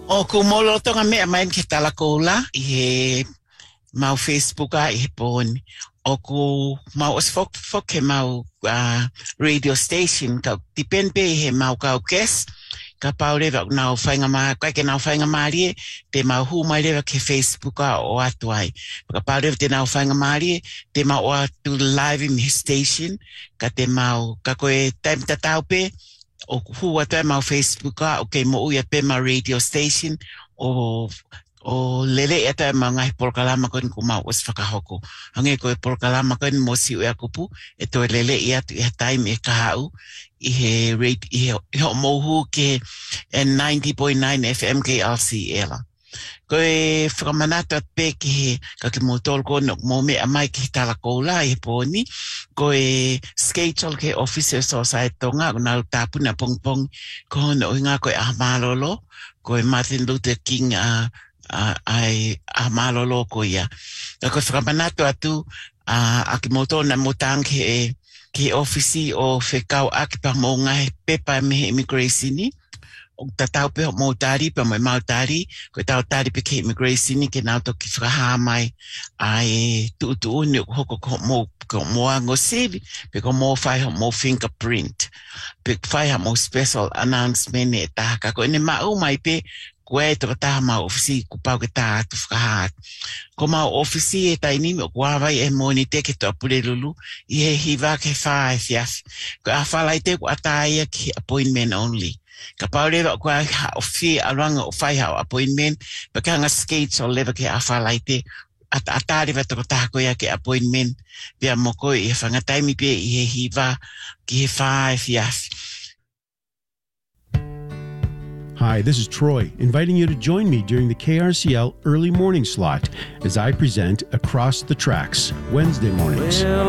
O kumolo tonga mea main ke talakola I he mau Facebook I he poni. O ku mau os ke mau radio station ka depende he mau ka guest ka paurewa nau whainga maa, kai ke nau whainga maarie, te mau hu mai rewa ke Facebook o atu ai. Ka paurewa te nau whainga maarie, te mau o atu live in his station, ka te mau, ka koe time tatau pe, o hu atu ai mau Facebook o ke mo uia pe mau radio station, o lele ata e mga polkalama kon kumau os whakahoko. Hange koe polkalama kon mo si ua kupu, e toi lele I atu I ha time e kahau, I he rate, I he mohu ke 90.9 FM ke RCL. Koe whakamanata at pe ki he kakimotol ko nok mo me amai ki talakola I he poni, koe schedule ke officer so sa e tonga, nau tapu na pongpong, ko no inga koe ahamalolo, koe Martin Luther King ai ahamalolo ko ia. Koe whakamanato atu akimoto na motang ke ofisi o whekau akipa mo ngai pepa me immigration ni. O tatau pe mo tari pa mo mautari ko tau tari pe ke immigration ni ke nau to ki whakaha mai ai tu ni hoko ko mo ango sevi pe ko mo fai mo fingerprint pe fai mo special announcement e taka ko ne mau mai pe koe to ta ma ofisi ku pau ke ta tu whakaha ko ma ofisi e taini mo kua vai e moni te ke to apure lulu I he hiva ke whae fiaf ko a whalai te ku atai ki appointment only. Ka paurewa kua ofi aranga o whai hao appointment, pa ka nga skates o lewa ke awhalai te, atari wa toko taha koea ke appointment, pia moko I he whangataimi pe I he hiva ki he whae fiaf. Hi, this is Troy, inviting you to join me during the KRCL early morning slot as I present Across the Tracks, Wednesday mornings. Well,